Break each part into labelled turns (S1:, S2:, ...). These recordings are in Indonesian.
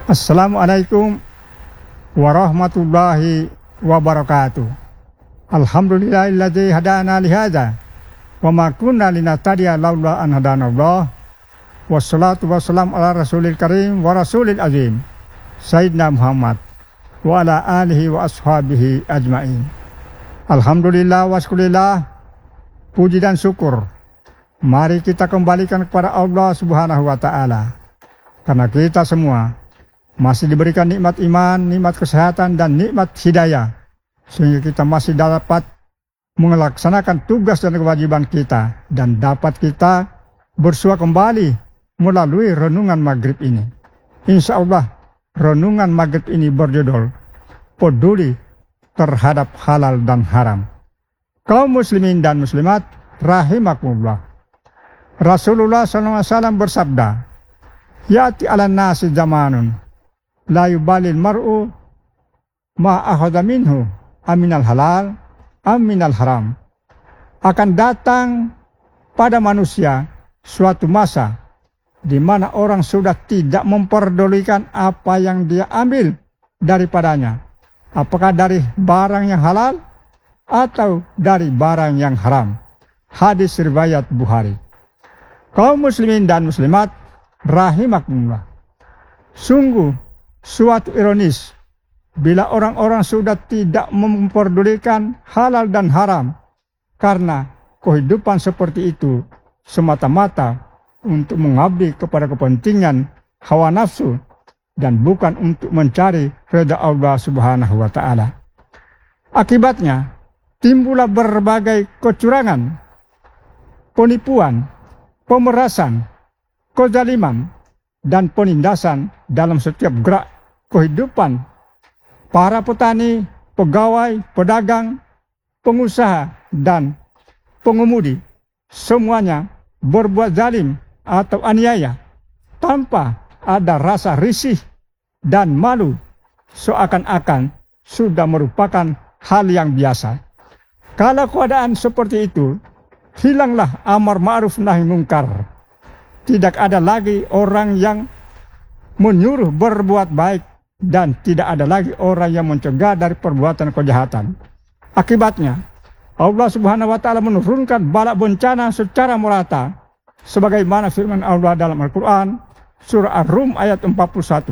S1: Assalamualaikum warahmatullahi wabarakatuh. Alhamdulillahilladzi hadana lihadza wa ma kunna linahtadiya laula an hadanallah. Wassalatu wassalamu ala rasulil karim wa rasulil azim Sayyidina Muhammad wa ala alihi wa ashabihi ajmain. Alhamdulillah wa syukurillah, puji dan syukur mari kita kembalikan kepada Allah Subhanahu wa ta'ala, karena kita semua masih diberikan nikmat iman, nikmat kesehatan, dan nikmat hidayah, sehingga kita masih dapat melaksanakan tugas dan kewajiban kita, dan dapat kita bersua kembali melalui renungan maghrib ini. Insya Allah renungan maghrib ini berjudul peduli terhadap halal dan haram. Kaum muslimin dan muslimat rahimakumullah, Rasulullah SAW bersabda, ya'ti ala nasi zamanun la yubalil mar'u ma akhadha minhu aminal halal aminal haram. Akan datang pada manusia suatu masa di mana orang sudah tidak memperdulikan apa yang dia ambil daripadanya, apakah dari barang yang halal atau dari barang yang haram. Hadis riwayat Bukhari. Kaum muslimin dan muslimat rahimakumullah, sungguh suatu ironis bila orang-orang sudah tidak memperdulikan halal dan haram, karena kehidupan seperti itu semata-mata untuk mengabdi kepada kepentingan hawa nafsu dan bukan untuk mencari ridha Allah Subhanahu wa ta'ala. Akibatnya timbullah berbagai kecurangan, penipuan, pemerasan, kezaliman, dan penindasan dalam setiap gerak kehidupan para petani, pegawai, pedagang, pengusaha, dan pengemudi. Semuanya berbuat zalim atau aniaya tanpa ada rasa risih dan malu, seakan-akan sudah merupakan hal yang biasa. Kalau keadaan seperti itu, hilanglah amar ma'ruf nahi mungkar. Tidak ada lagi orang yang menyuruh berbuat baik, dan tidak ada lagi orang yang mencegah dari perbuatan kejahatan. Akibatnya Allah Subhanahu wa ta'ala menurunkan bala bencana secara merata, sebagaimana firman Allah dalam Al-Quran surah Ar-Rum ayat 41.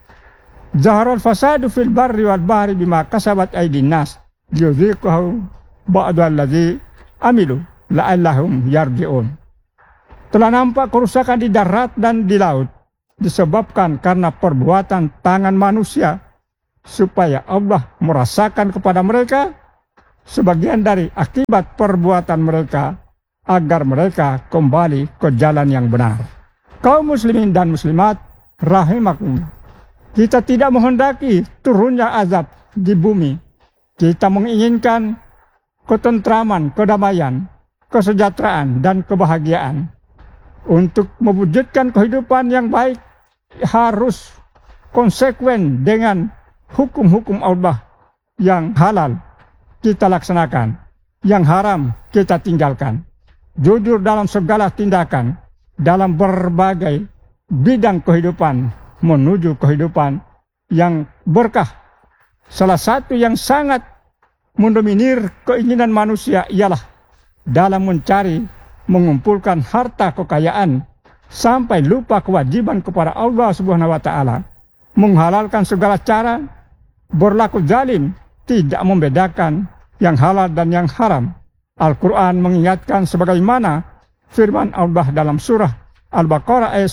S1: Zaharul fasadu fil barri wal bahri bima kasabat aydin nas liyudhiqahu ba'dallazi amilu la'allahum yarji'un. Telah nampak kerusakan di darat dan di laut disebabkan karena perbuatan tangan manusia, supaya Allah merasakan kepada mereka sebagian dari akibat perbuatan mereka, agar mereka kembali ke jalan yang benar. Kaum muslimin dan muslimat rahimakumullah, kita tidak menghendaki turunnya azab di bumi. Kita menginginkan ketentraman, kedamaian, kesejahteraan, dan kebahagiaan. Untuk mewujudkan kehidupan yang baik harus konsekuen dengan hukum-hukum Allah. Yang halal kita laksanakan, yang haram kita tinggalkan. Jujur dalam segala tindakan, dalam berbagai bidang kehidupan, menuju kehidupan yang berkah. Salah satu yang sangat mendominir keinginan manusia ialah dalam mencari, mengumpulkan harta kekayaan sampai lupa kewajiban kepada Allah Subhanahu wa ta'ala, menghalalkan segala cara, berlaku zalim, tidak membedakan yang halal dan yang haram. Al-Quran mengingatkan sebagaimana firman Allah dalam surah Al-Baqarah ayat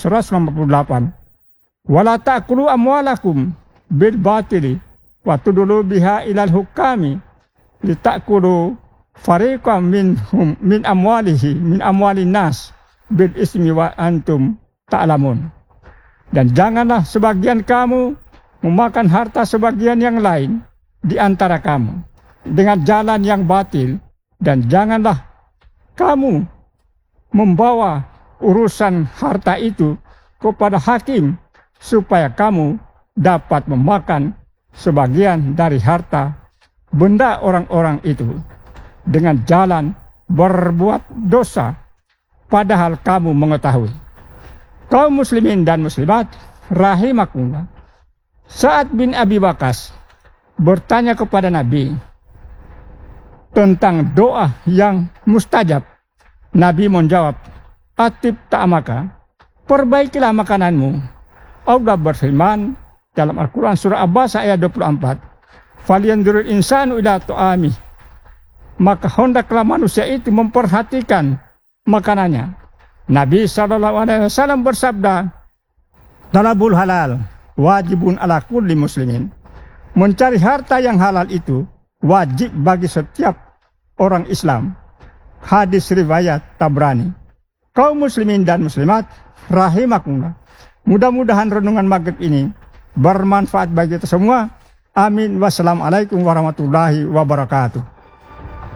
S1: 198. Wala ta'kulu amwalakum bil batili wa tudulu biha ilal hukami litakulu fariqam minhum min amwalin nas bil ismi wa antum ta'lamun. Dan janganlah sebagian kamu memakan harta sebagian yang lain di antara kamu dengan jalan yang batil, dan janganlah kamu membawa urusan harta itu kepada hakim supaya kamu dapat memakan sebagian dari harta benda orang-orang itu dengan jalan berbuat dosa, padahal kamu mengetahui. Kaum muslimin dan muslimat rahimakumullah, Sa'ad bin Abi Waqqas bertanya kepada Nabi tentang doa yang mustajab. Nabi menjawab, atib ta'amaka, perbaikilah makananmu. Allah berfirman dalam Al-Quran surah Abbas ayat 24, falyanzuril insanu ila ta'amih, maka hendaklah manusia itu memperhatikan makanannya. Nabi SAW bersabda, talabul halal wajibun ala kulli muslimin. Mencari harta yang halal itu wajib bagi setiap orang Islam. Hadis riwayat Tabrani. Kaum muslimin dan muslimat rahimakumullah. Mudah-mudahan renungan maghrib ini bermanfaat bagi kita semua. Amin. Wassalamualaikum warahmatullahi wabarakatuh.